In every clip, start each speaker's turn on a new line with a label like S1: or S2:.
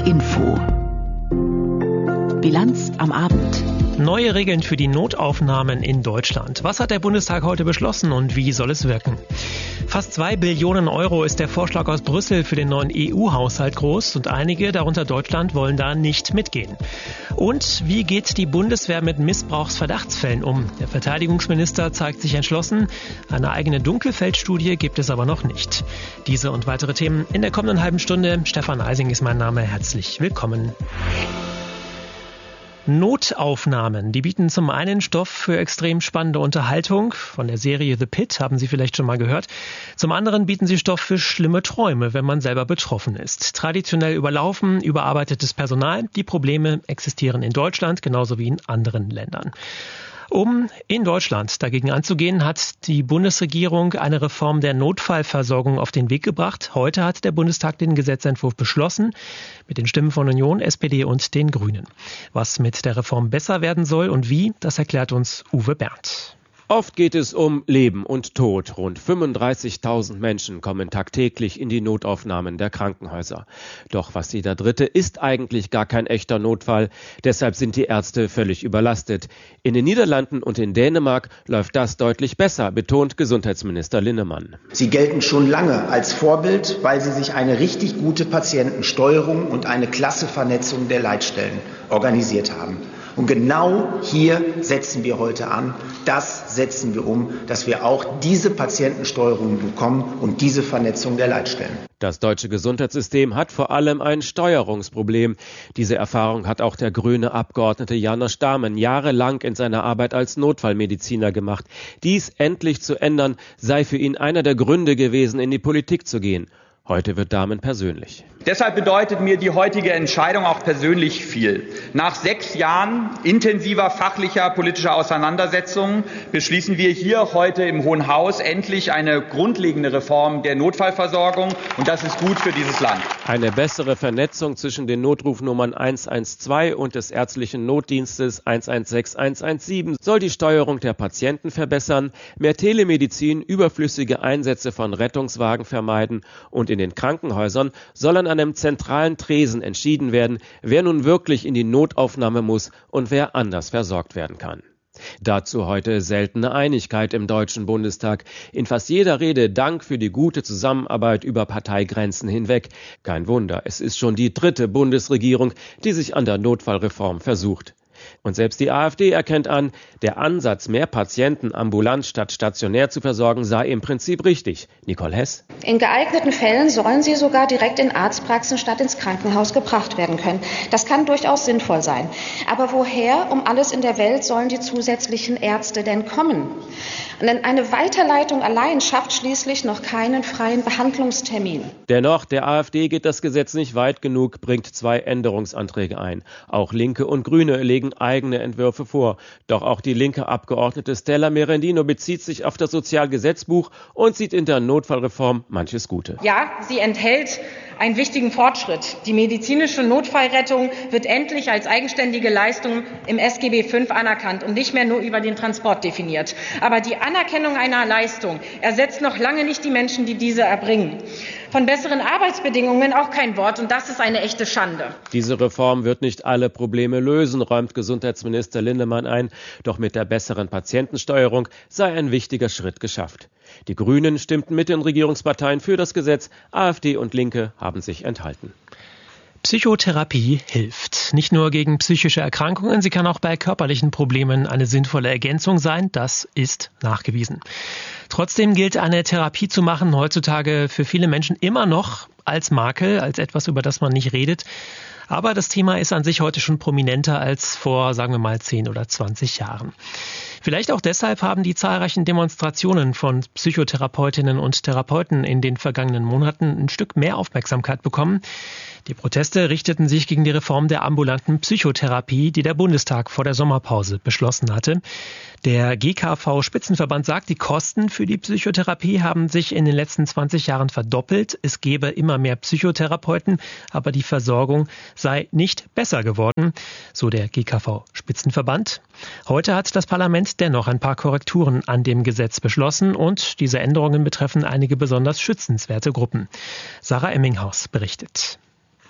S1: Info. Bilanz am Abend.
S2: Neue Regeln für die Notaufnahmen in Deutschland. Was hat der Bundestag heute beschlossen und wie soll es wirken? Fast 2 Billionen Euro ist der Vorschlag aus Brüssel für den neuen EU-Haushalt groß und einige, darunter Deutschland, wollen da nicht mitgehen. Und wie geht die Bundeswehr mit Missbrauchsverdachtsfällen um? Der Verteidigungsminister zeigt sich entschlossen. Eine eigene Dunkelfeldstudie gibt es aber noch nicht. Diese und weitere Themen in der kommenden halben Stunde. Stefan Eising ist mein Name. Herzlich willkommen. Notaufnahmen, die bieten zum einen Stoff für extrem spannende Unterhaltung. Von der Serie The Pit haben Sie vielleicht schon mal gehört. Zum anderen bieten sie Stoff für schlimme Träume, wenn man selber betroffen ist. Traditionell überlaufen, überarbeitetes Personal. Die Probleme existieren in Deutschland genauso wie in anderen Ländern. Um in Deutschland dagegen anzugehen, hat die Bundesregierung eine Reform der Notfallversorgung auf den Weg gebracht. Heute hat der Bundestag den Gesetzentwurf beschlossen, mit den Stimmen von Union, SPD und den Grünen. Was mit der Reform besser werden soll und wie, das erklärt uns Uwe Berndt.
S3: Oft geht es um Leben und Tod. Rund 35.000 Menschen kommen tagtäglich in die Notaufnahmen der Krankenhäuser. Doch was jeder Dritte ist eigentlich gar kein echter Notfall. Deshalb sind die Ärzte völlig überlastet. In den Niederlanden und in Dänemark läuft das deutlich besser, betont Gesundheitsminister Linnemann.
S4: Sie gelten schon lange als Vorbild, weil sie sich eine richtig gute Patientensteuerung und eine klasse Vernetzung der Leitstellen organisiert haben. Und genau hier setzen wir heute an, das setzen wir um, dass wir auch diese Patientensteuerung bekommen und diese Vernetzung der Leitstellen.
S3: Das deutsche Gesundheitssystem hat vor allem ein Steuerungsproblem. Diese Erfahrung hat auch der grüne Abgeordnete János Dámen jahrelang in seiner Arbeit als Notfallmediziner gemacht. Dies endlich zu ändern, sei für ihn einer der Gründe gewesen, in die Politik zu gehen. Heute wird Dámen persönlich.
S5: Deshalb bedeutet mir die heutige Entscheidung auch persönlich viel. Nach 6 Jahren intensiver fachlicher politischer Auseinandersetzungen beschließen wir hier heute im Hohen Haus endlich eine grundlegende Reform der Notfallversorgung. Und das ist gut für dieses Land.
S3: Eine bessere Vernetzung zwischen den Notrufnummern 112 und des ärztlichen Notdienstes 116, 117 soll die Steuerung der Patienten verbessern, mehr Telemedizin, überflüssige Einsätze von Rettungswagen vermeiden und in den Krankenhäusern soll an einem zentralen Tresen entschieden werden, wer nun wirklich in die Notaufnahme muss und wer anders versorgt werden kann. Dazu heute seltene Einigkeit im Deutschen Bundestag. In fast jeder Rede Dank für die gute Zusammenarbeit über Parteigrenzen hinweg. Kein Wunder, es ist schon die 3. Bundesregierung, die sich an der Notfallreform versucht. Und selbst die AfD erkennt an, der Ansatz, mehr Patienten ambulant statt stationär zu versorgen, sei im Prinzip richtig. Nicole Hess.
S6: In geeigneten Fällen sollen sie sogar direkt in Arztpraxen statt ins Krankenhaus gebracht werden können. Das kann durchaus sinnvoll sein. Aber woher um alles in der Welt sollen die zusätzlichen Ärzte denn kommen? Denn eine Weiterleitung allein schafft schließlich noch keinen freien Behandlungstermin.
S3: Dennoch, der AfD geht das Gesetz nicht weit genug, bringt 2 Änderungsanträge ein. Auch Linke und Grüne legen eigene Entwürfe vor. Doch auch die linke Abgeordnete Stella Merendino bezieht sich auf das Sozialgesetzbuch und sieht in der Notfallreform manches Gute.
S7: Ja, sie enthält einen wichtigen Fortschritt. Die medizinische Notfallrettung wird endlich als eigenständige Leistung im SGB V anerkannt und nicht mehr nur über den Transport definiert. Aber die Anerkennung einer Leistung ersetzt noch lange nicht die Menschen, die diese erbringen. Von besseren Arbeitsbedingungen auch kein Wort, und das ist eine echte Schande.
S3: Diese Reform wird nicht alle Probleme lösen, räumt Gesundheitsminister Linnemann ein. Doch mit der besseren Patientensteuerung sei ein wichtiger Schritt geschafft. Die Grünen stimmten mit den Regierungsparteien für das Gesetz. AfD und Linke haben sich enthalten.
S2: Psychotherapie hilft. Nicht nur gegen psychische Erkrankungen, sie kann auch bei körperlichen Problemen eine sinnvolle Ergänzung sein. Das ist nachgewiesen. Trotzdem gilt eine Therapie zu machen heutzutage für viele Menschen immer noch als Makel, als etwas, über das man nicht redet. Aber das Thema ist an sich heute schon prominenter als vor, sagen wir mal, 10 oder 20 Jahren. Vielleicht auch deshalb haben die zahlreichen Demonstrationen von Psychotherapeutinnen und Therapeuten in den vergangenen Monaten ein Stück mehr Aufmerksamkeit bekommen. Die Proteste richteten sich gegen die Reform der ambulanten Psychotherapie, die der Bundestag vor der Sommerpause beschlossen hatte. Der GKV-Spitzenverband sagt, die Kosten für die Psychotherapie haben sich in den letzten 20 Jahren verdoppelt. Es gebe immer mehr Psychotherapeuten, aber die Versorgung sei nicht besser geworden, so der GKV-Spitzenverband. Heute hat das Parlament dennoch ein paar Korrekturen an dem Gesetz beschlossen und diese Änderungen betreffen einige besonders schützenswerte Gruppen. Sarah Emminghaus berichtet.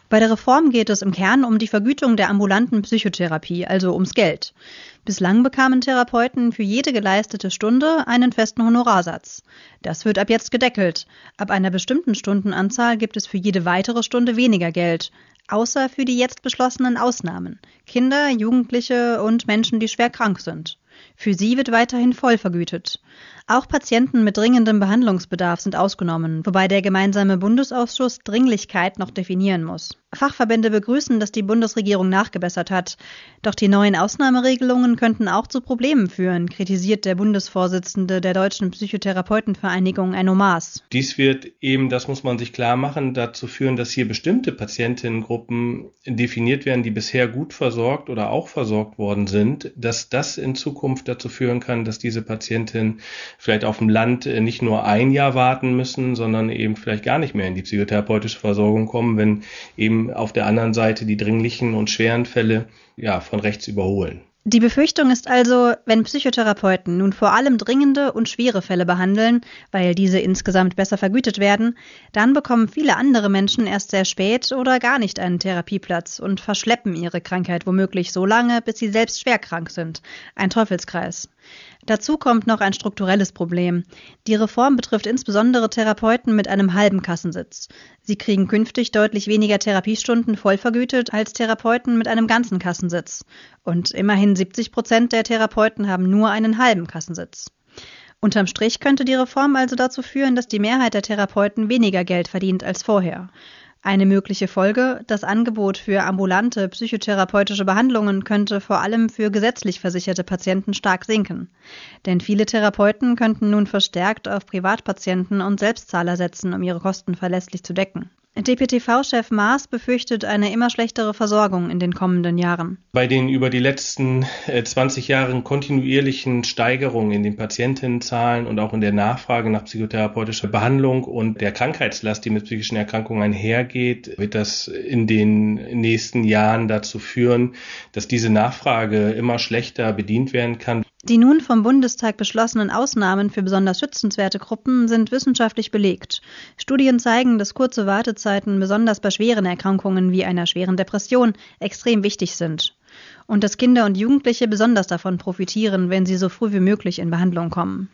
S1: Bei der Reform geht es im Kern um die Vergütung der ambulanten Psychotherapie, also ums Geld. Bislang bekamen Therapeuten für jede geleistete Stunde einen festen Honorarsatz. Das wird ab jetzt gedeckelt. Ab einer bestimmten Stundenanzahl gibt es für jede weitere Stunde weniger Geld, außer für die jetzt beschlossenen Ausnahmen: Kinder, Jugendliche und Menschen, die schwer krank sind. Für sie wird weiterhin voll vergütet. Auch Patienten mit dringendem Behandlungsbedarf sind ausgenommen, wobei der gemeinsame Bundesausschuss Dringlichkeit noch definieren muss. Fachverbände begrüßen, dass die Bundesregierung nachgebessert hat. Doch die neuen Ausnahmeregelungen könnten auch zu Problemen führen, kritisiert der Bundesvorsitzende der Deutschen Psychotherapeutenvereinigung, Enno Maaß.
S8: Dies wird eben, das muss man sich klar machen, dazu führen, dass hier bestimmte Patientinnengruppen definiert werden, die bisher gut versorgt oder auch versorgt worden sind, dass das in Zukunft dazu führen kann, dass diese Patientinnen vielleicht auf dem Land nicht nur ein Jahr warten müssen, sondern eben vielleicht gar nicht mehr in die psychotherapeutische Versorgung kommen, wenn eben auf der anderen Seite die dringlichen und schweren Fälle von rechts überholen.
S1: Die Befürchtung ist also, wenn Psychotherapeuten nun vor allem dringende und schwere Fälle behandeln, weil diese insgesamt besser vergütet werden, dann bekommen viele andere Menschen erst sehr spät oder gar nicht einen Therapieplatz und verschleppen ihre Krankheit womöglich so lange, bis sie selbst schwer krank sind. Ein Teufelskreis. Dazu kommt noch ein strukturelles Problem. Die Reform betrifft insbesondere Therapeuten mit einem halben Kassensitz. Sie kriegen künftig deutlich weniger Therapiestunden voll vergütet als Therapeuten mit einem ganzen Kassensitz. Und immerhin 70% der Therapeuten haben nur einen halben Kassensitz. Unterm Strich könnte die Reform also dazu führen, dass die Mehrheit der Therapeuten weniger Geld verdient als vorher. Eine mögliche Folge: Das Angebot für ambulante psychotherapeutische Behandlungen könnte vor allem für gesetzlich versicherte Patienten stark sinken. Denn viele Therapeuten könnten nun verstärkt auf Privatpatienten und Selbstzahler setzen, um ihre Kosten verlässlich zu decken. DPTV-Chef Maaß befürchtet eine immer schlechtere Versorgung in den kommenden Jahren.
S8: Bei den über die letzten 20 Jahren kontinuierlichen Steigerungen in den Patientenzahlen und auch in der Nachfrage nach psychotherapeutischer Behandlung und der Krankheitslast, die mit psychischen Erkrankungen einhergeht, wird das in den nächsten Jahren dazu führen, dass diese Nachfrage immer schlechter bedient werden kann.
S1: Die nun vom Bundestag beschlossenen Ausnahmen für besonders schützenswerte Gruppen sind wissenschaftlich belegt. Studien zeigen, dass kurze Wartezeiten besonders bei schweren Erkrankungen wie einer schweren Depression extrem wichtig sind. Und dass Kinder und Jugendliche besonders davon profitieren, wenn sie so früh wie möglich in Behandlung kommen.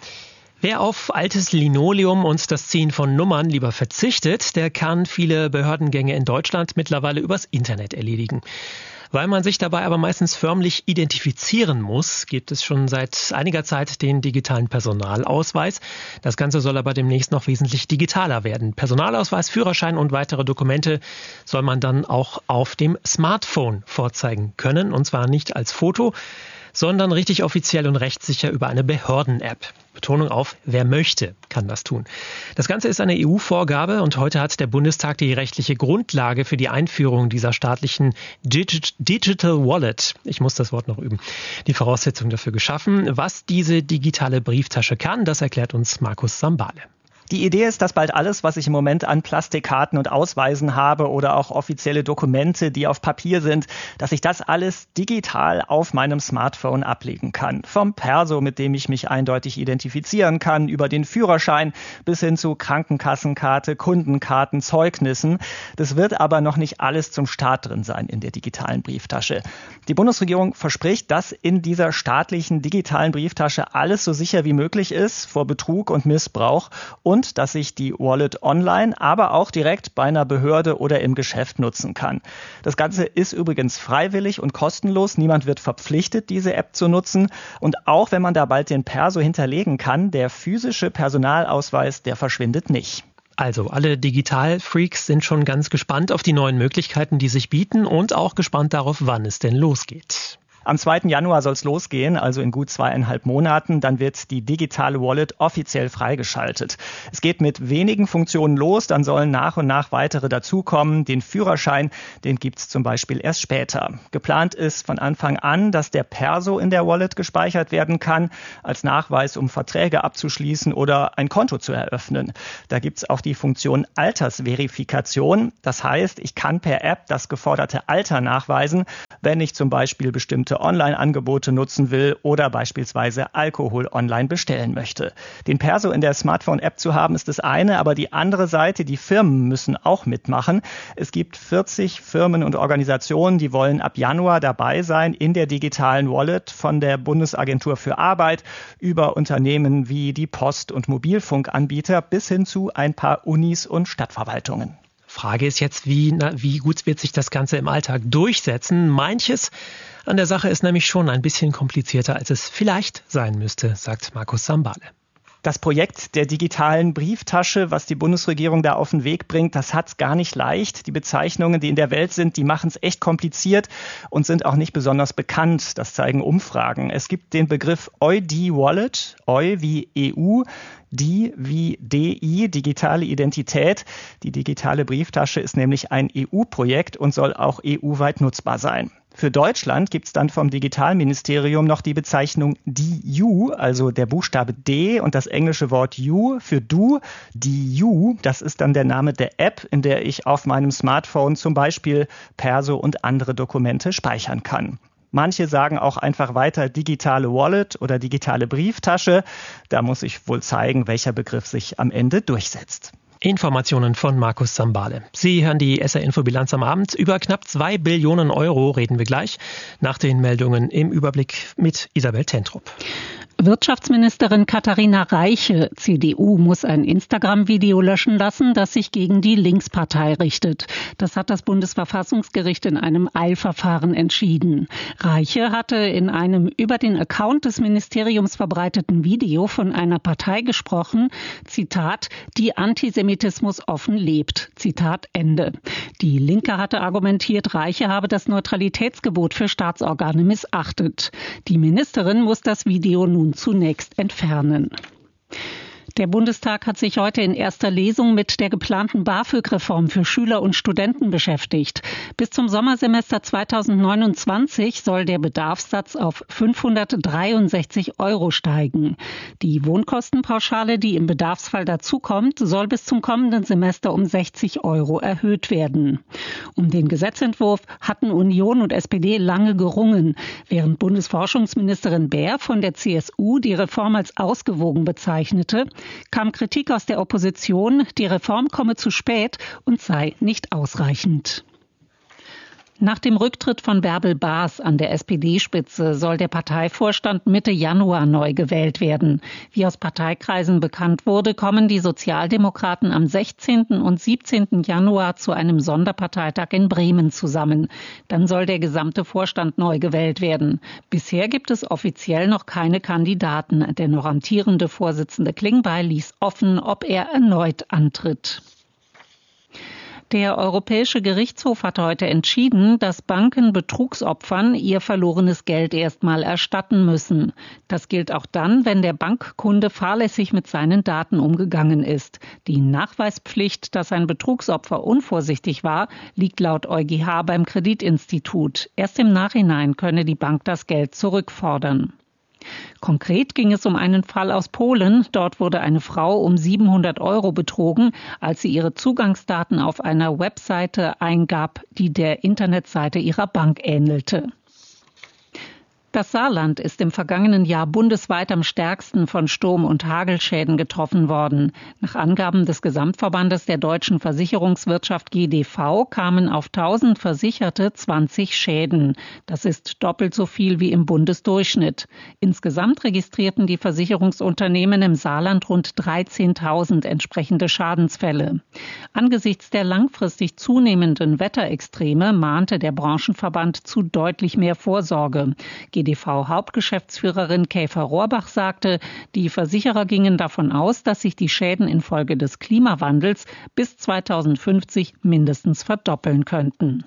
S2: Wer auf altes Linoleum und das Ziehen von Nummern lieber verzichtet, der kann viele Behördengänge in Deutschland mittlerweile übers Internet erledigen. Weil man sich dabei aber meistens förmlich identifizieren muss, gibt es schon seit einiger Zeit den digitalen Personalausweis. Das Ganze soll aber demnächst noch wesentlich digitaler werden. Personalausweis, Führerschein und weitere Dokumente soll man dann auch auf dem Smartphone vorzeigen können. Und zwar nicht als Foto, sondern richtig offiziell und rechtssicher über eine Behörden-App. Betonung auf, wer möchte, kann das tun. Das Ganze ist eine EU-Vorgabe und heute hat der Bundestag die rechtliche Grundlage für die Einführung dieser staatlichen Digital Wallet, ich muss das Wort noch üben, die Voraussetzung dafür geschaffen. Was diese digitale Brieftasche kann, das erklärt uns Markus Sambale.
S9: Die Idee ist, dass bald alles, was ich im Moment an Plastikkarten und Ausweisen habe oder auch offizielle Dokumente, die auf Papier sind, dass ich das alles digital auf meinem Smartphone ablegen kann. Vom Perso, mit dem ich mich eindeutig identifizieren kann, über den Führerschein bis hin zu Krankenkassenkarte, Kundenkarten, Zeugnissen. Das wird aber noch nicht alles zum Start drin sein in der digitalen Brieftasche. Die Bundesregierung verspricht, dass in dieser staatlichen digitalen Brieftasche alles so sicher wie möglich ist vor Betrug und Missbrauch und dass ich die Wallet online, aber auch direkt bei einer Behörde oder im Geschäft nutzen kann. Das Ganze ist übrigens freiwillig und kostenlos. Niemand wird verpflichtet, diese App zu nutzen. Und auch wenn man da bald den Perso hinterlegen kann, der physische Personalausweis, der verschwindet nicht.
S2: Also alle Digital-Freaks sind schon ganz gespannt auf die neuen Möglichkeiten, die sich bieten und auch gespannt darauf, wann es denn losgeht.
S9: Am 2. Januar soll es losgehen, also in gut 2,5 Monaten. Dann wird die digitale Wallet offiziell freigeschaltet. Es geht mit wenigen Funktionen los, dann sollen nach und nach weitere dazukommen. Den Führerschein, den gibt's zum Beispiel erst später. Geplant ist von Anfang an, dass der Perso in der Wallet gespeichert werden kann, als Nachweis, um Verträge abzuschließen oder ein Konto zu eröffnen. Da gibt's auch die Funktion Altersverifikation. Das heißt, ich kann per App das geforderte Alter nachweisen, wenn ich zum Beispiel bestimmte Online-Angebote nutzen will oder beispielsweise Alkohol online bestellen möchte. Den Perso in der Smartphone-App zu haben, ist das eine, aber die andere Seite, die Firmen müssen auch mitmachen. Es gibt 40 Firmen und Organisationen, die wollen ab Januar dabei sein in der digitalen Wallet, von der Bundesagentur für Arbeit über Unternehmen wie die Post- und Mobilfunkanbieter bis hin zu ein paar Unis und Stadtverwaltungen.
S2: Frage ist jetzt, wie gut wird sich das Ganze im Alltag durchsetzen? Manches an der Sache ist nämlich schon ein bisschen komplizierter, als es vielleicht sein müsste, sagt Markus Sambale.
S9: Das Projekt der digitalen Brieftasche, was die Bundesregierung da auf den Weg bringt, das hat's gar nicht leicht. Die Bezeichnungen, die in der Welt sind, die machen es echt kompliziert und sind auch nicht besonders bekannt. Das zeigen Umfragen. Es gibt den Begriff EUD-Wallet, Eu wie EU, die wie DI, digitale Identität. Die digitale Brieftasche ist nämlich ein EU-Projekt und soll auch EU-weit nutzbar sein. Für Deutschland gibt es dann vom Digitalministerium noch die Bezeichnung DU, also der Buchstabe D und das englische Wort You für Du. DU, das ist dann der Name der App, in der ich auf meinem Smartphone zum Beispiel Perso und andere Dokumente speichern kann. Manche sagen auch einfach weiter digitale Wallet oder digitale Brieftasche. Da muss ich wohl zeigen, welcher Begriff sich am Ende durchsetzt.
S2: Informationen von Markus Sambale. Sie hören die SR-Info-Bilanz am Abend. Über knapp 2 Billionen Euro reden wir gleich nach den Meldungen im Überblick mit Isabel Tentrup.
S10: Wirtschaftsministerin Katharina Reiche, CDU, muss ein Instagram-Video löschen lassen, das sich gegen die Linkspartei richtet. Das hat das Bundesverfassungsgericht in einem Eilverfahren entschieden. Reiche hatte in einem über den Account des Ministeriums verbreiteten Video von einer Partei gesprochen, Zitat, die Antisemitismus offen lebt, Zitat Ende. Die Linke hatte argumentiert, Reiche habe das Neutralitätsgebot für Staatsorgane missachtet. Die Ministerin muss das Video nun zunächst entfernen. Der Bundestag hat sich heute in erster Lesung mit der geplanten BAföG-Reform für Schüler und Studenten beschäftigt. Bis zum Sommersemester 2029 soll der Bedarfssatz auf 563 € steigen. Die Wohnkostenpauschale, die im Bedarfsfall dazukommt, soll bis zum kommenden Semester um 60 € erhöht werden. Um den Gesetzentwurf hatten Union und SPD lange gerungen. Während Bundesforschungsministerin Baer von der CSU die Reform als ausgewogen bezeichnete, kam Kritik aus der Opposition, die Reform komme zu spät und sei nicht ausreichend. Nach dem Rücktritt von Bärbel Baas an der SPD-Spitze soll der Parteivorstand Mitte Januar neu gewählt werden. Wie aus Parteikreisen bekannt wurde, kommen die Sozialdemokraten am 16. und 17. Januar zu einem Sonderparteitag in Bremen zusammen. Dann soll der gesamte Vorstand neu gewählt werden. Bisher gibt es offiziell noch keine Kandidaten. Der noch amtierende Vorsitzende Klingbeil ließ offen, ob er erneut antritt. Der Europäische Gerichtshof hat heute entschieden, dass Banken Betrugsopfern ihr verlorenes Geld erstmal erstatten müssen. Das gilt auch dann, wenn der Bankkunde fahrlässig mit seinen Daten umgegangen ist. Die Nachweispflicht, dass ein Betrugsopfer unvorsichtig war, liegt laut EuGH beim Kreditinstitut. Erst im Nachhinein könne die Bank das Geld zurückfordern. Konkret ging es um einen Fall aus Polen. Dort wurde eine Frau um 700 € betrogen, als sie ihre Zugangsdaten auf einer Webseite eingab, die der Internetseite ihrer Bank ähnelte. Das Saarland ist im vergangenen Jahr bundesweit am stärksten von Sturm- und Hagelschäden getroffen worden. Nach Angaben des Gesamtverbandes der deutschen Versicherungswirtschaft GDV kamen auf 1000 Versicherte 20 Schäden. Das ist doppelt so viel wie im Bundesdurchschnitt. Insgesamt registrierten die Versicherungsunternehmen im Saarland rund 13.000 entsprechende Schadensfälle. Angesichts der langfristig zunehmenden Wetterextreme mahnte der Branchenverband zu deutlich mehr Vorsorge. GDV-Hauptgeschäftsführerin Käfer Rohrbach sagte, die Versicherer gingen davon aus, dass sich die Schäden infolge des Klimawandels bis 2050 mindestens verdoppeln könnten.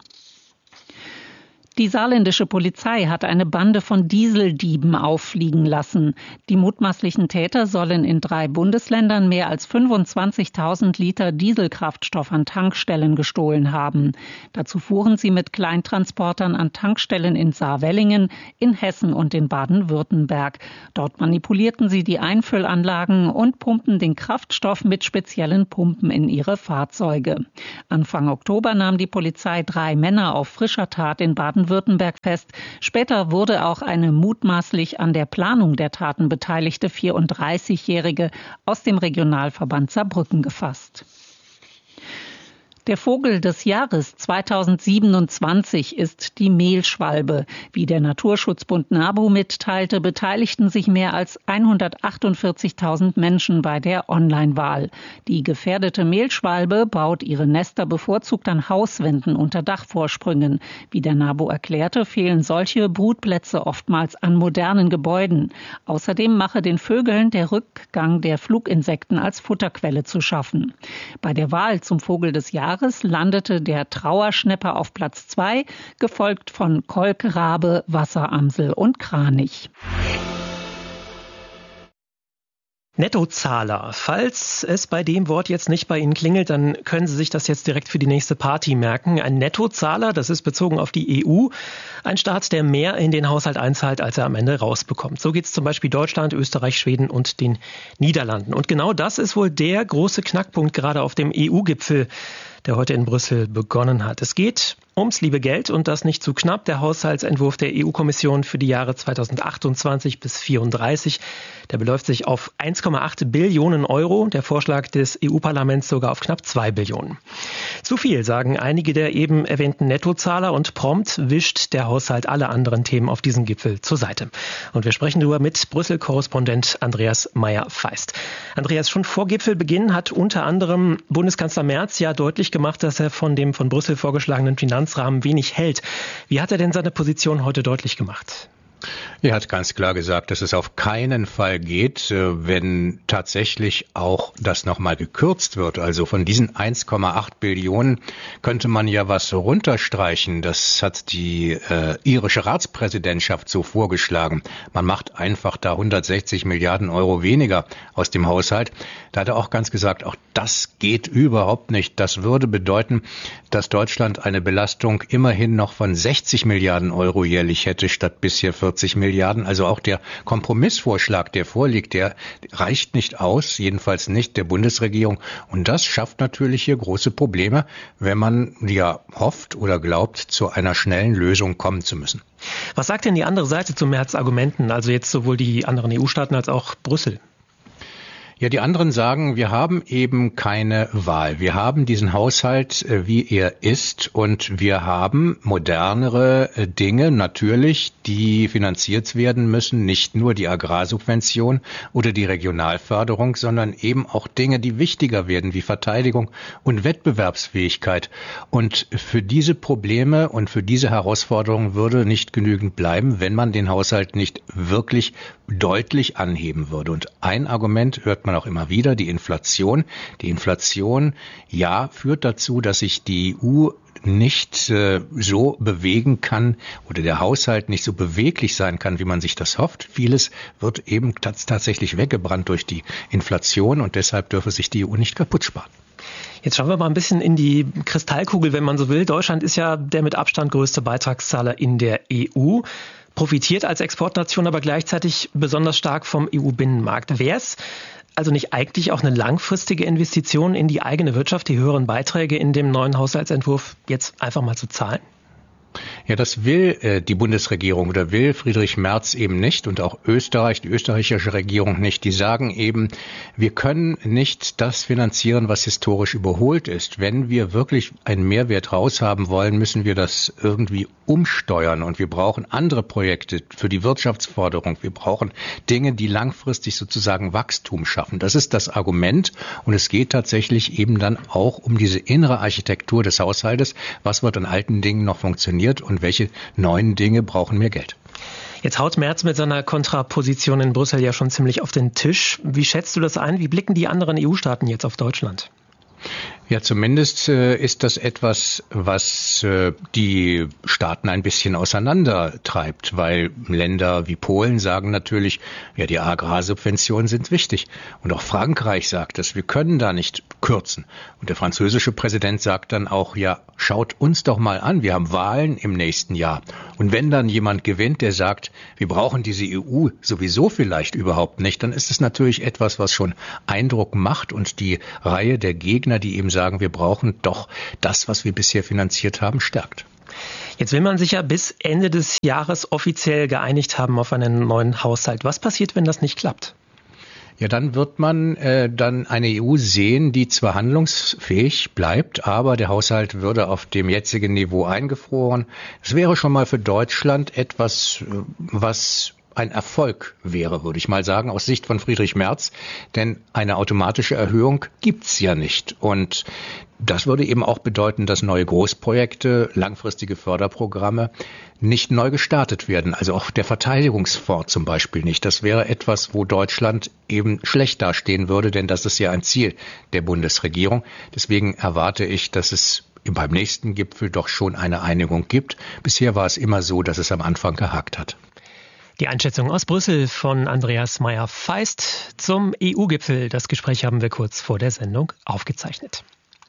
S10: Die saarländische Polizei hat eine Bande von Dieseldieben auffliegen lassen. Die mutmaßlichen Täter sollen in 3 Bundesländern mehr als 25.000 Liter Dieselkraftstoff an Tankstellen gestohlen haben. Dazu fuhren sie mit Kleintransportern an Tankstellen in Saarwellingen, in Hessen und in Baden-Württemberg. Dort manipulierten sie die Einfüllanlagen und pumpten den Kraftstoff mit speziellen Pumpen in ihre Fahrzeuge. Anfang Oktober nahm die Polizei 3 Männer auf frischer Tat in Baden-Württemberg Baden-Württemberg fest. Später wurde auch eine mutmaßlich an der Planung der Taten beteiligte 34-Jährige aus dem Regionalverband Saarbrücken gefasst. Der Vogel des Jahres 2027 ist die Mehlschwalbe. Wie der Naturschutzbund NABU mitteilte, beteiligten sich mehr als 148.000 Menschen bei der Online-Wahl. Die gefährdete Mehlschwalbe baut ihre Nester bevorzugt an Hauswänden unter Dachvorsprüngen. Wie der NABU erklärte, fehlen solche Brutplätze oftmals an modernen Gebäuden. Außerdem mache den Vögeln der Rückgang der Fluginsekten als Futterquelle zu schaffen. Bei der Wahl zum Vogel des Jahres landete der Trauerschnepper auf Platz 2, gefolgt von Kolkrabe, Wasseramsel und Kranich.
S2: Nettozahler. Falls es bei dem Wort jetzt nicht bei Ihnen klingelt, dann können Sie sich das jetzt direkt für die nächste Party merken. Ein Nettozahler, das ist bezogen auf die EU, ein Staat, der mehr in den Haushalt einzahlt, als er am Ende rausbekommt. So geht es zum Beispiel Deutschland, Österreich, Schweden und den Niederlanden. Und genau das ist wohl der große Knackpunkt gerade auf dem EU-Gipfel, der heute in Brüssel begonnen hat. Es geht ums liebe Geld und das nicht zu knapp. Der Haushaltsentwurf der EU-Kommission für die Jahre 2028 bis 2034, der beläuft sich auf 1,8 Billionen Euro. Der Vorschlag des EU-Parlaments sogar auf knapp 2 Billionen. Zu viel, sagen einige der eben erwähnten Nettozahler, und prompt wischt der Haushalt alle anderen Themen auf diesem Gipfel zur Seite. Und wir sprechen darüber mit Brüssel-Korrespondent Andreas Meyer-Feist. Andreas, schon vor Gipfelbeginn hat unter anderem Bundeskanzler Merz ja deutlich gemacht, dass er von dem von Brüssel vorgeschlagenen Finanzrahmen wenig hält. Wie hat er denn seine Position heute deutlich gemacht?
S11: Er hat ganz klar gesagt, dass es auf keinen Fall geht, wenn tatsächlich auch das nochmal gekürzt wird. Also von diesen 1,8 Billionen könnte man ja was runterstreichen. Das hat die irische Ratspräsidentschaft so vorgeschlagen. Man macht einfach da 160 Milliarden Euro weniger aus dem Haushalt. Da hat er auch ganz gesagt, auch das geht überhaupt nicht. Das würde bedeuten, dass Deutschland eine Belastung immerhin noch von 60 Milliarden Euro jährlich hätte, statt bisher 40 Milliarden. Also auch der Kompromissvorschlag, der vorliegt, der reicht nicht aus, jedenfalls nicht der Bundesregierung. Und das schafft natürlich hier große Probleme, wenn man ja hofft oder glaubt, zu einer schnellen Lösung kommen zu müssen.
S2: Was sagt denn die andere Seite zu Merz' Argumenten, also jetzt sowohl die anderen EU-Staaten als auch Brüssel?
S11: Ja, die anderen sagen, wir haben eben keine Wahl. Wir haben diesen Haushalt, wie er ist, und wir haben modernere Dinge natürlich, die finanziert werden müssen. Nicht nur die Agrarsubvention oder die Regionalförderung, sondern eben auch Dinge, die wichtiger werden, wie Verteidigung und Wettbewerbsfähigkeit. Und für diese Probleme und für diese Herausforderungen würde nicht genügend bleiben, wenn man den Haushalt nicht wirklich deutlich anheben würde. Und ein Argument hört man auch immer wieder, die Inflation. Die Inflation, ja, führt dazu, dass sich die EU nicht so bewegen kann oder der Haushalt nicht so beweglich sein kann, wie man sich das hofft. Vieles wird eben tatsächlich weggebrannt durch die Inflation und deshalb dürfe sich die EU nicht kaputt sparen.
S2: Jetzt schauen wir mal ein bisschen in die Kristallkugel, wenn man so will. Deutschland ist ja der mit Abstand größte Beitragszahler in der EU, profitiert als Exportnation aber gleichzeitig besonders stark vom EU-Binnenmarkt. Wäre es also nicht eigentlich auch eine langfristige Investition in die eigene Wirtschaft, die höheren Beiträge in dem neuen Haushaltsentwurf jetzt einfach mal zu zahlen?
S11: Ja, das will die Bundesregierung oder will Friedrich Merz eben nicht und auch Österreich, die österreichische Regierung nicht. Die sagen eben, wir können nicht das finanzieren, was historisch überholt ist. Wenn wir wirklich einen Mehrwert raushaben wollen, müssen wir das irgendwie umsteuern und wir brauchen andere Projekte für die Wirtschaftsförderung. Wir brauchen Dinge, die langfristig sozusagen Wachstum schaffen. Das ist das Argument und es geht tatsächlich eben dann auch um diese innere Architektur des Haushaltes. Was wird an alten Dingen noch funktionieren? Und welche neuen Dinge brauchen mehr Geld?
S2: Jetzt haut Merz mit seiner Kontraposition in Brüssel ja schon ziemlich auf den Tisch. Wie schätzt du das ein? Wie blicken die anderen EU-Staaten jetzt auf Deutschland?
S11: Ja, zumindest ist das etwas, was die Staaten ein bisschen auseinandertreibt, weil Länder wie Polen sagen natürlich, ja, die Agrarsubventionen sind wichtig. Und auch Frankreich sagt das, wir können da nicht kürzen. Und der französische Präsident sagt dann auch, ja, schaut uns doch mal an, wir haben Wahlen im nächsten Jahr. Und wenn dann jemand gewinnt, der sagt, wir brauchen diese EU sowieso vielleicht überhaupt nicht, dann ist es natürlich etwas, was schon Eindruck macht und die Reihe der Gegner, die eben sagen, wir brauchen doch das, was wir bisher finanziert haben, stärkt.
S2: Jetzt will man sich ja bis Ende des Jahres offiziell geeinigt haben auf einen neuen Haushalt. Was passiert, wenn das nicht klappt?
S11: Ja, dann wird man dann eine EU sehen, die zwar handlungsfähig bleibt, aber der Haushalt würde auf dem jetzigen Niveau eingefroren. Es wäre schon mal für Deutschland etwas, was ein Erfolg wäre, würde ich mal sagen, aus Sicht von Friedrich Merz. Denn eine automatische Erhöhung gibt's ja nicht. Und das würde eben auch bedeuten, dass neue Großprojekte, langfristige Förderprogramme nicht neu gestartet werden. Also auch der Verteidigungsfonds zum Beispiel nicht. Das wäre etwas, wo Deutschland eben schlecht dastehen würde, denn das ist ja ein Ziel der Bundesregierung. Deswegen erwarte ich, dass es beim nächsten Gipfel doch schon eine Einigung gibt. Bisher war es immer so, dass es am Anfang gehakt hat.
S2: Die Einschätzung aus Brüssel von Andreas Meyer-Feist zum EU-Gipfel. Das Gespräch haben wir kurz vor der Sendung aufgezeichnet.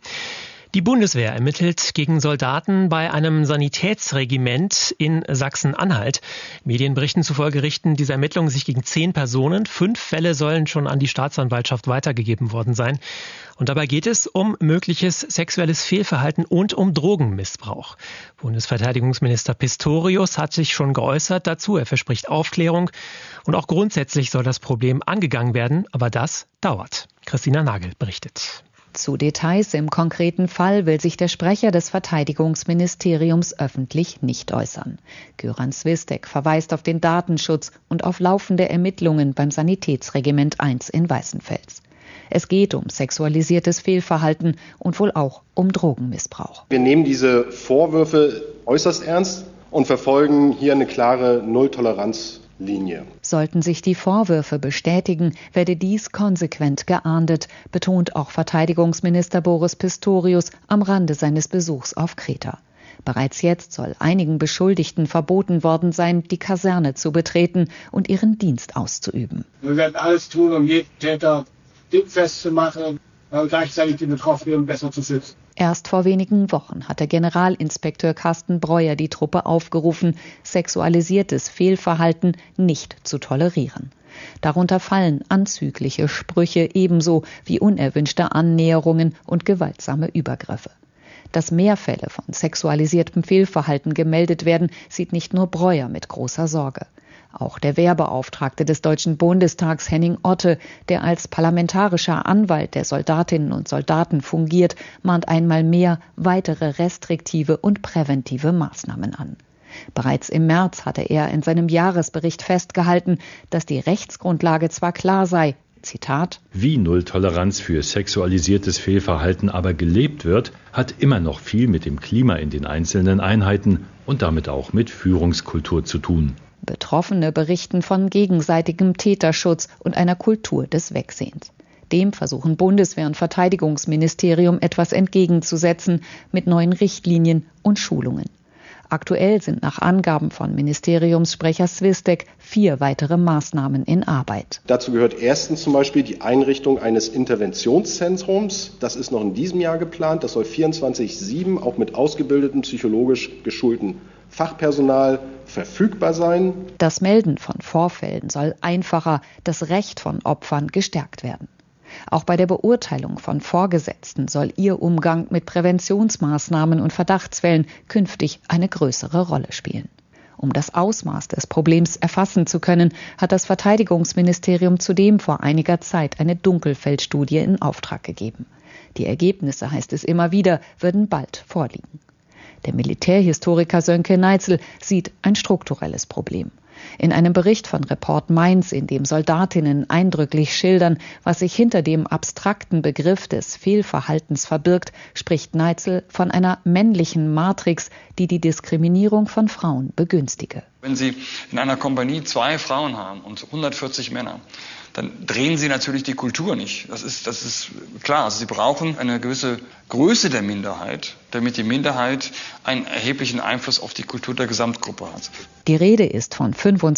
S2: Die Bundeswehr ermittelt gegen Soldaten bei einem Sanitätsregiment in Sachsen-Anhalt. Medienberichten zufolge richten diese Ermittlungen sich gegen 10 Personen. 5 Fälle sollen schon an die Staatsanwaltschaft weitergegeben worden sein. Und dabei geht es um mögliches sexuelles Fehlverhalten und um Drogenmissbrauch. Bundesverteidigungsminister Pistorius hat sich schon geäußert dazu. Er verspricht Aufklärung. Und auch grundsätzlich soll das Problem angegangen werden. Aber das dauert. Christina Nagel berichtet.
S12: Zu Details im konkreten Fall will sich der Sprecher des Verteidigungsministeriums öffentlich nicht äußern. Göran Swistek verweist auf den Datenschutz und auf laufende Ermittlungen beim Sanitätsregiment 1 in Weißenfels. Es geht um sexualisiertes Fehlverhalten und wohl auch um Drogenmissbrauch.
S13: Wir nehmen diese Vorwürfe äußerst ernst und verfolgen hier eine klare Nulltoleranzlinie.
S12: Sollten sich die Vorwürfe bestätigen, werde dies konsequent geahndet, betont auch Verteidigungsminister Boris Pistorius am Rande seines Besuchs auf Kreta. Bereits jetzt soll einigen Beschuldigten verboten worden sein, die Kaserne zu betreten und ihren Dienst auszuüben.
S14: Wir werden alles tun, um jeden Täter dingfest zu machen, aber gleichzeitig die Betroffenen besser zu schützen.
S12: Erst vor wenigen Wochen hatte Generalinspekteur Carsten Breuer die Truppe aufgerufen, sexualisiertes Fehlverhalten nicht zu tolerieren. Darunter fallen anzügliche Sprüche ebenso wie unerwünschte Annäherungen und gewaltsame Übergriffe. Dass mehr Fälle von sexualisiertem Fehlverhalten gemeldet werden, sieht nicht nur Breuer mit großer Sorge. Auch der Wehrbeauftragte des Deutschen Bundestags Henning Otte, der als parlamentarischer Anwalt der Soldatinnen und Soldaten fungiert, mahnt einmal mehr weitere restriktive und präventive Maßnahmen an. Bereits im März hatte er in seinem Jahresbericht festgehalten, dass die Rechtsgrundlage zwar klar sei, Zitat:
S15: Wie Nulltoleranz für sexualisiertes Fehlverhalten aber gelebt wird, hat immer noch viel mit dem Klima in den einzelnen Einheiten und damit auch mit Führungskultur zu tun.
S12: Betroffene berichten von gegenseitigem Täterschutz und einer Kultur des Wegsehens. Dem versuchen Bundeswehr und Verteidigungsministerium etwas entgegenzusetzen mit neuen Richtlinien und Schulungen. Aktuell sind nach Angaben von Ministeriumssprecher Swistek 4 weitere Maßnahmen in Arbeit.
S13: Dazu gehört erstens zum Beispiel die Einrichtung eines Interventionszentrums. Das ist noch in diesem Jahr geplant. Das soll 24/7 auch mit ausgebildetem, psychologisch geschulten Fachpersonal verfügbar sein.
S12: Das Melden von Vorfällen soll einfacher, das Recht von Opfern gestärkt werden. Auch bei der Beurteilung von Vorgesetzten soll ihr Umgang mit Präventionsmaßnahmen und Verdachtsfällen künftig eine größere Rolle spielen. Um das Ausmaß des Problems erfassen zu können, hat das Verteidigungsministerium zudem vor einiger Zeit eine Dunkelfeldstudie in Auftrag gegeben. Die Ergebnisse, heißt es immer wieder, würden bald vorliegen. Der Militärhistoriker Sönke Neitzel sieht ein strukturelles Problem. In einem Bericht von Report Mainz, in dem Soldatinnen eindrücklich schildern, was sich hinter dem abstrakten Begriff des Fehlverhaltens verbirgt, spricht Neitzel von einer männlichen Matrix, die die Diskriminierung von Frauen begünstige.
S16: Wenn Sie in einer Kompanie 2 Frauen haben und 140 Männer, dann drehen Sie natürlich die Kultur nicht. Das ist klar. Also Sie brauchen eine gewisse Größe der Minderheit, damit die Minderheit einen erheblichen Einfluss auf die Kultur der Gesamtgruppe hat.
S12: Die Rede ist von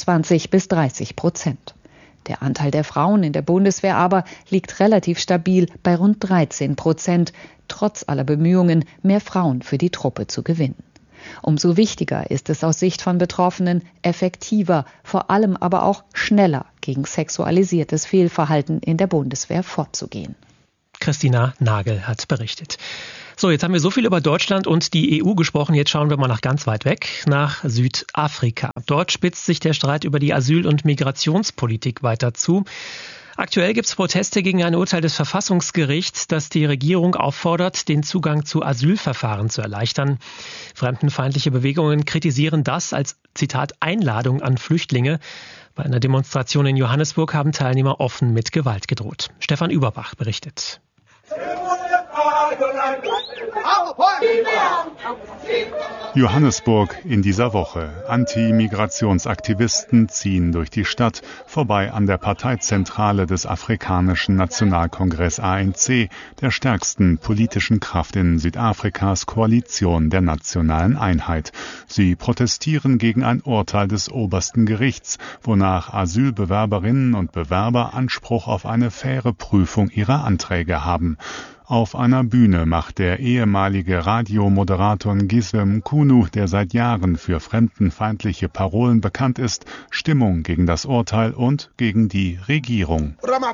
S12: 25-30%. Der Anteil der Frauen in der Bundeswehr aber liegt relativ stabil bei rund 13%, trotz aller Bemühungen, mehr Frauen für die Truppe zu gewinnen. Umso wichtiger ist es aus Sicht von Betroffenen, effektiver, vor allem aber auch schneller gegen sexualisiertes Fehlverhalten in der Bundeswehr vorzugehen.
S2: Christina Nagel hat berichtet. So, jetzt haben wir so viel über Deutschland und die EU gesprochen. Jetzt schauen wir mal nach ganz weit weg, nach Südafrika. Dort spitzt sich der Streit über die Asyl- und Migrationspolitik weiter zu. Aktuell gibt es Proteste gegen ein Urteil des Verfassungsgerichts, das die Regierung auffordert, den Zugang zu Asylverfahren zu erleichtern. Fremdenfeindliche Bewegungen kritisieren das als, Zitat, Einladung an Flüchtlinge. Bei einer Demonstration in Johannesburg haben Teilnehmer offen mit Gewalt gedroht. Stefan Überbach berichtet.
S17: Johannesburg in dieser Woche. Anti-Migrationsaktivisten ziehen durch die Stadt, vorbei an der Parteizentrale des Afrikanischen Nationalkongress ANC, der stärksten politischen Kraft in Südafrikas Koalition der nationalen Einheit. Sie protestieren gegen ein Urteil des obersten Gerichts, wonach Asylbewerberinnen und Bewerber Anspruch auf eine faire Prüfung ihrer Anträge haben. Auf einer Bühne macht der ehemalige Radiomoderator Ngizwe Mkhunu, der seit Jahren für fremdenfeindliche Parolen bekannt ist, Stimmung gegen das Urteil und gegen die Regierung.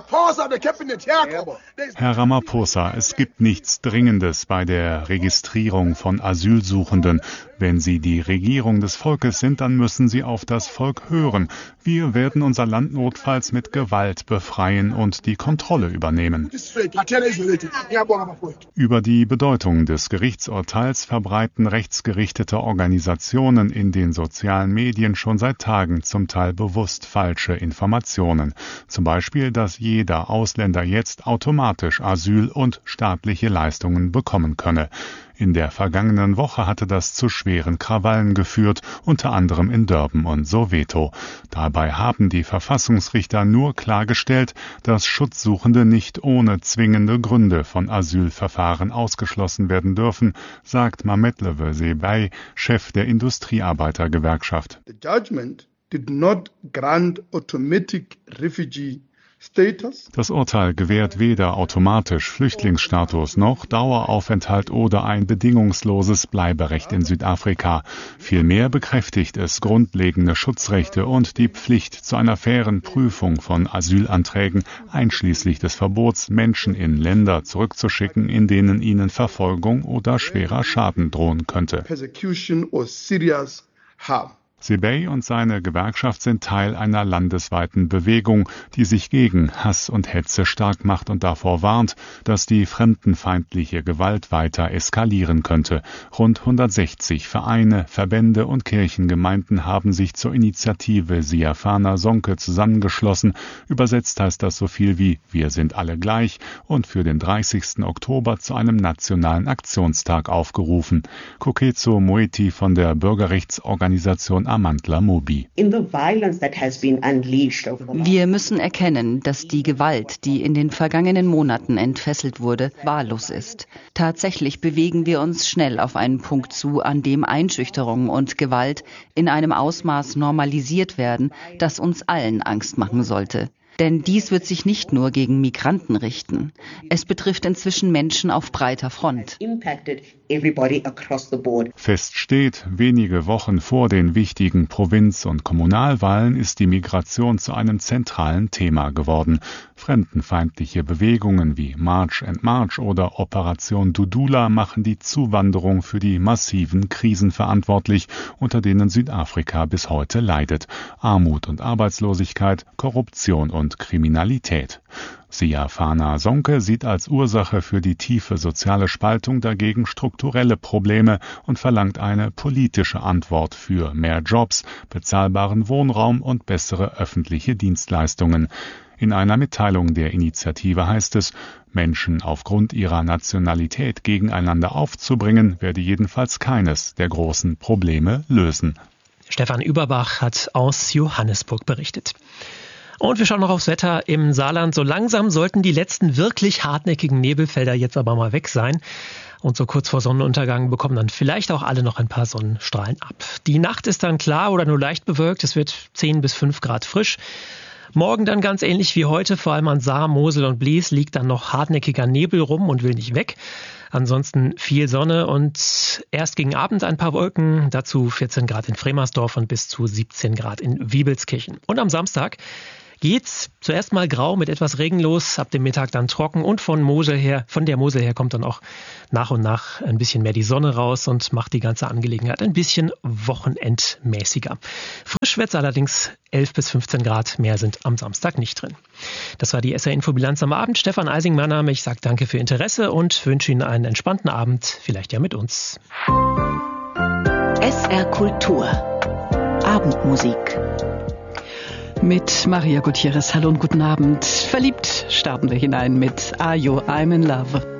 S17: Herr Ramaphosa, es gibt nichts Dringendes bei der Registrierung von Asylsuchenden. Wenn Sie die Regierung des Volkes sind, dann müssen Sie auf das Volk hören. Wir werden unser Land notfalls mit Gewalt befreien und die Kontrolle übernehmen. Über die Bedeutung des Gerichtsurteils verbreiten rechtsgerichtete Organisationen in den sozialen Medien schon seit Tagen zum Teil bewusst falsche Informationen. Zum Beispiel, dass jeder Ausländer jetzt automatisch Asyl und staatliche Leistungen bekommen könne. In der vergangenen Woche hatte das zu schweren Krawallen geführt, unter anderem in Durban und Soweto. Dabei haben die Verfassungsrichter nur klargestellt, dass Schutzsuchende nicht ohne zwingende Gründe von Asylverfahren ausgeschlossen werden dürfen, sagt Mametlwe Sebei, Chef der Industriearbeitergewerkschaft.
S18: The judgment did not grant automatic refugee.
S17: Das Urteil gewährt weder automatisch Flüchtlingsstatus noch Daueraufenthalt oder ein bedingungsloses Bleiberecht in Südafrika. Vielmehr bekräftigt es grundlegende Schutzrechte und die Pflicht zu einer fairen Prüfung von Asylanträgen, einschließlich des Verbots, Menschen in Länder zurückzuschicken, in denen ihnen Verfolgung oder schwerer Schaden drohen könnte. Sebei und seine Gewerkschaft sind Teil einer landesweiten Bewegung, die sich gegen Hass und Hetze stark macht und davor warnt, dass die fremdenfeindliche Gewalt weiter eskalieren könnte. Rund 160 Vereine, Verbände und Kirchengemeinden haben sich zur Initiative Siafana Sonke zusammengeschlossen. Übersetzt heißt das so viel wie „Wir sind alle gleich" und für den 30. Oktober zu einem nationalen Aktionstag aufgerufen. Koketso Moeti von der Bürgerrechtsorganisation Amandla Mobi.
S19: Wir müssen erkennen, dass die Gewalt, die in den vergangenen Monaten entfesselt wurde, wahllos ist. Tatsächlich bewegen wir uns schnell auf einen Punkt zu, an dem Einschüchterung und Gewalt in einem Ausmaß normalisiert werden, das uns allen Angst machen sollte. Denn dies wird sich nicht nur gegen Migranten richten. Es betrifft inzwischen Menschen auf breiter Front.
S17: Fest steht, wenige Wochen vor den wichtigen Provinz- und Kommunalwahlen ist die Migration zu einem zentralen Thema geworden. Fremdenfeindliche Bewegungen wie March and March oder Operation Dudula machen die Zuwanderung für die massiven Krisen verantwortlich, unter denen Südafrika bis heute leidet. Armut und Arbeitslosigkeit, Korruption und Kriminalität. Siafana Sonke sieht als Ursache für die tiefe soziale Spaltung dagegen strukturelle Probleme und verlangt eine politische Antwort für mehr Jobs, bezahlbaren Wohnraum und bessere öffentliche Dienstleistungen. In einer Mitteilung der Initiative heißt es, Menschen aufgrund ihrer Nationalität gegeneinander aufzubringen, werde jedenfalls keines der großen Probleme lösen.
S2: Stefan Überbach hat aus Johannesburg berichtet. Und wir schauen noch aufs Wetter im Saarland. So langsam sollten die letzten wirklich hartnäckigen Nebelfelder jetzt aber mal weg sein. Und so kurz vor Sonnenuntergang bekommen dann vielleicht auch alle noch ein paar Sonnenstrahlen ab. Die Nacht ist dann klar oder nur leicht bewölkt. Es wird 10 bis 5 Grad frisch. Morgen dann ganz ähnlich wie heute, vor allem an Saar, Mosel und Blies liegt dann noch hartnäckiger Nebel rum und will nicht weg. Ansonsten viel Sonne und erst gegen Abend ein paar Wolken, dazu 14 Grad in Fremersdorf und bis zu 17 Grad in Wiebelskirchen. Und am Samstag geht's zuerst mal grau mit etwas Regen los, ab dem Mittag dann trocken und von der Mosel her kommt dann auch nach und nach ein bisschen mehr die Sonne raus und macht die ganze Angelegenheit ein bisschen wochenendmäßiger. Frisch wird's allerdings 11 bis 15 Grad, mehr sind am Samstag nicht drin. Das war die SR-Info-Bilanz am Abend. Stefan Eising, mein Name. Ich sage danke für Interesse und wünsche Ihnen einen entspannten Abend, vielleicht ja mit uns.
S20: SR Kultur. Abendmusik. Mit Maria Gutierrez. Hallo und guten Abend. Verliebt starten wir hinein mit Are You I'm in Love.